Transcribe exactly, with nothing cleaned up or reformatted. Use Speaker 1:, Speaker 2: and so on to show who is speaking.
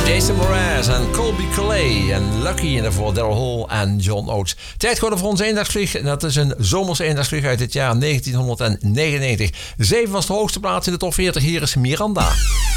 Speaker 1: Jason Mraz en Colby Collet en Lucky en daarvoor Daryl Hall en John Oates. Tijd geworden voor onze eendagsvlieg. En dat is een zomerse eendagsvlieg uit het jaar negentien negenennegentig. Zeven was de hoogste plaats in de top veertig. Hier is Miranda.